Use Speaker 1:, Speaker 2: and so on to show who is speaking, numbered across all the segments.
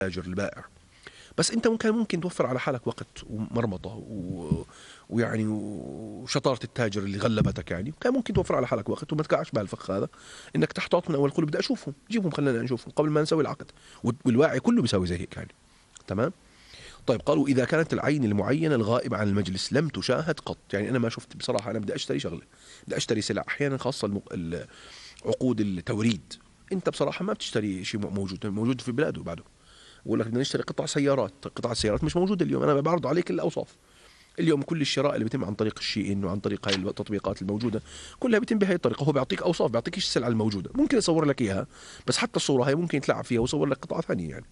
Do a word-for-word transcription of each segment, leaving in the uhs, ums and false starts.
Speaker 1: التاجر البائع. بس انت ممكن ممكن توفر على حالك وقت ومرمطه و... ويعني وشطاره التاجر اللي غلبتك، يعني كان ممكن توفر على حالك وقت وما تقعش بهالفخ هذا انك تحتاط من اول. قول بدي اشوفهم، جيبهم خلينا نشوفهم قبل ما نسوي العقد. والواعي كله بيسوي زي هيك يعني. تمام. طيب قالوا إذا كانت العين المعينة الغائبة عن المجلس لم تشاهد قط، يعني أنا ما شفت بصراحة، أنا بدي أشتري شغلة، بدي أشتري سلع، أحيانا خاصة المق... عقود التوريد، أنت بصراحة ما بتشتري شيء موجود موجود في بلاده بعده. بقول لك بدنا نشتري قطع سيارات، قطع السيارات مش موجودة اليوم، أنا بعرض عليك الأوصاف. اليوم كل الشراء اللي بيتم عن طريق الشيء وعن طريق هاي التطبيقات الموجودة كلها بيتم بهي الطريقة، هو بيعطيك أوصاف، بيعطيك السلعة الموجودة، ممكن يصور لك إياها بس حتى الصورة هاي ممكن يتلاعب فيها ويصور لك قطعة ثانية يعني.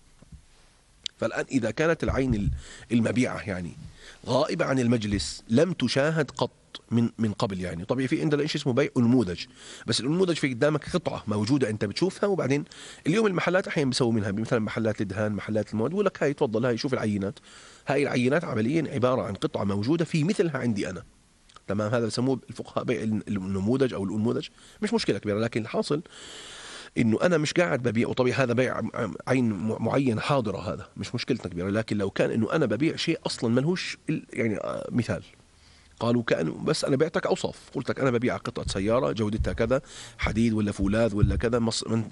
Speaker 1: فالآن إذا كانت العين المبيعة يعني غائبة عن المجلس لم تشاهد قط من من قبل، يعني طبيعي في عندنا شيء اسمه بيع أنموذج، بس الأنموذج في قدامك قطعة موجودة أنت بتشوفها، وبعدين اليوم المحلات أحيانا بيسووا منها، مثلا محلات الدهان، محلات المواد، بقول لك هاي تفضل هاي شوف العينات، هاي العينات عمليا عبارة عن قطعة موجودة في مثلها عندي أنا. تمام. هذا بسموه الفقهاء بيع النموذج أو الأنموذج، مش مشكلة كبيرة، لكن الحاصل انه انا مش قاعد ببيع، وطبيعي هذا بيع عين معين حاضره، هذا مش مشكلتنا كبيره، لكن لو كان انه انا ببيع شيء اصلا ملهوش يعني مثال، قالوا كأنه بس انا بعتك اوصاف، قلت لك انا ببيع قطعه سياره جودتها كذا، حديد ولا فولاذ ولا كذا،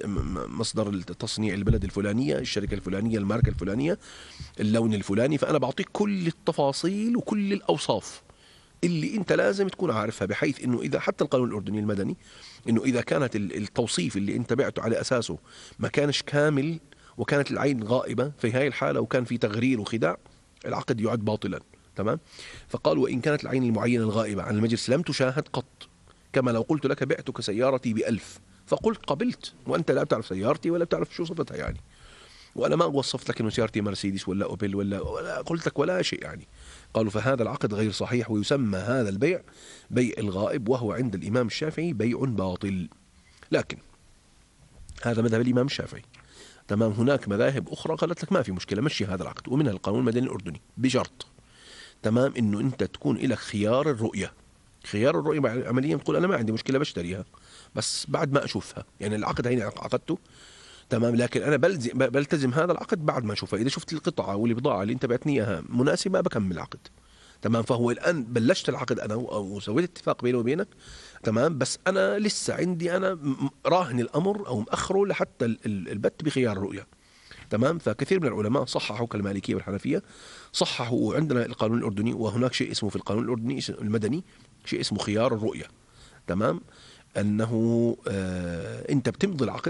Speaker 1: مصدر التصنيع البلد الفلانيه، الشركه الفلانيه، الماركه الفلانيه، اللون الفلاني، فانا بعطيك كل التفاصيل وكل الاوصاف اللي انت لازم تكون عارفها، بحيث انه اذا حتى القانون الاردني المدني انه اذا كانت التوصيف اللي انت بعته على اساسه ما كانش كامل وكانت العين غائبه، في هاي الحاله وكان في تغرير وخداع، العقد يعد باطلا. تمام. فقال وان كانت العين المعينه الغائبه عن المجلس لم تشاهد قط، كما لو قلت لك بعتك سيارتي بألف فقلت قبلت وانت لا بتعرف سيارتي ولا بتعرف شو صفتها يعني، وانا ما وصفت لك انه سيارتي مرسيدس ولا اوبل ولا, ولا قلت لك ولا شيء يعني. قالوا فهذا العقد غير صحيح، ويسمى هذا البيع بيع الغائب، وهو عند الامام الشافعي بيع باطل. لكن هذا مذهب الامام الشافعي. تمام. هناك مذاهب اخرى قالت لك ما في مشكله، مشي هذا العقد، ومنها القانون المدني الاردني بشرط، تمام، انه انت تكون لك خيار الرؤيه. خيار الرؤيه عمليا تقول انا ما عندي مشكله بشتريها بس بعد ما اشوفها، يعني العقد هيني عقدته تمام، لكن انا بلزم بلتزم هذا العقد بعد ما اشوفها، اذا شفت القطعه والبضاعه اللي انت بعتني اياها مناسبه بكمل العقد. تمام. فهو الان بلشت العقد انا وسويت اتفاق بيني وبينك، تمام، بس انا لسه عندي انا راهن الامر او مأخره لحتى البت بخيار الرؤيه. تمام. فكثير من العلماء صححوا كالمالكيه والحنفيه، صححوا عندنا القانون الاردني، وهناك شيء اسمه في القانون الاردني المدني شيء اسمه خيار الرؤيه. تمام. انه آه انت بتمضي العقد،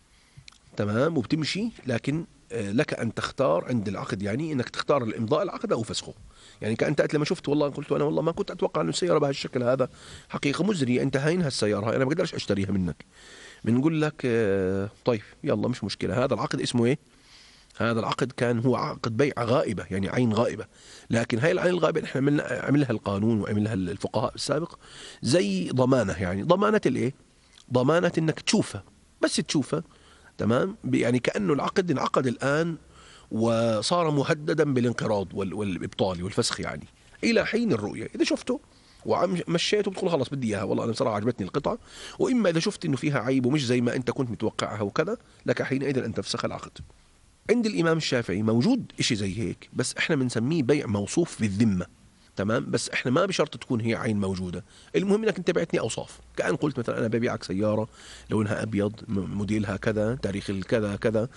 Speaker 1: تمام، وبتمشي، لكن لك ان تختار عند العقد، يعني انك تختار الامضاء العقد او فسخه. يعني كانت انت لما شفت والله قلت انا والله ما كنت اتوقع انه السياره بهالشكل هذا حقيقه مزريه، انت هاينها السياره هاي انا ما بقدرش اشتريها منك، بنقول لك طيب يلا مش مشكله، هذا العقد اسمه ايه؟ هذا العقد كان هو عقد بيع غائبه، يعني عين غائبه، لكن هاي العين الغائبه احنا عملنا عملها القانون وعملها الفقهاء السابق زي ضمانه، يعني ضمانه الايه؟ ضمانه انك تشوفها، بس تشوفها. تمام. يعني كأنه العقد انعقد الآن وصار مهددا بالانقراض والإبطال والفسخ، يعني إلى حين الرؤية. إذا شفته ومشيته بتقول خلاص بدي إياها، والله أنا بصراحة عجبتني القطعة، وإما إذا شفت إنه فيها عيب ومش زي ما أنت كنت متوقعها وكذا، لك حينئذ أن تفسخ العقد. عند الإمام الشافعي موجود إشي زي هيك، بس إحنا بنسميه بيع موصوف بالذمة. تمام. بس احنا ما بشرط تكون هي عين موجوده، المهم انك انت بعتني اوصاف، كأن قلت مثلا انا ببيعك سياره لونها ابيض، موديلها كذا، تاريخ الكذا كذا،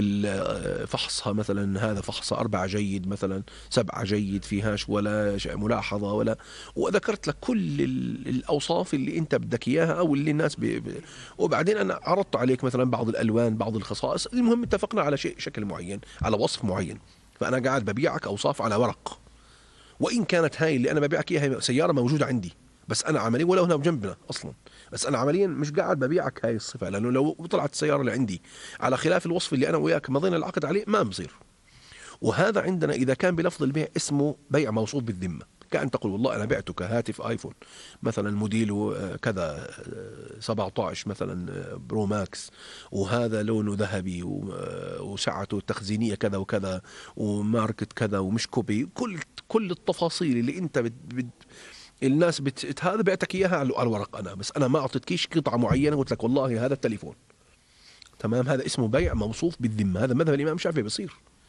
Speaker 1: فحصها مثلا هذا فحصها أربعة جيد مثلا، سبعة جيد، فيهاش ولا ملاحظه ولا، وذكرت لك كل الاوصاف اللي انت بدك اياها او اللي الناس بي بي وبعدين انا عرضت عليك مثلا بعض الالوان، بعض الخصائص، المهم اتفقنا على شيء شكل معين، على وصف معين، فانا قاعد ببيعك اوصاف على ورق، وإن كانت هاي اللي أنا ببيعك إياها سيارة موجودة عندي، بس أنا عمليا ولو هنا بجنبنا أصلا، بس أنا عمليا مش قاعد ببيعك هاي الصفة، لأنه لو طلعت السيارة اللي عندي على خلاف الوصف اللي أنا وياك مضينا العقد عليه ما بصير. وهذا عندنا إذا كان بلفظ البيع اسمه بيع موصوف بالذمة، كأن تقول والله أنا بعتك هاتف آيفون مثلا موديله كذا سبعة عشر مثلا برو ماكس، وهذا لونه ذهبي وسعته التخزينية كذا وكذا وماركة كذا ومش كوبي، كل كل التفاصيل اللي أنت بت بت الناس بت هذا بعتك إياها على الورق أنا، بس أنا ما أعطيتكيش قطعة معينة قلت لك والله هذا التليفون. تمام. هذا اسمه بيع موصوف بالذمة، هذا مذهب الإمام الشافعي بيصير.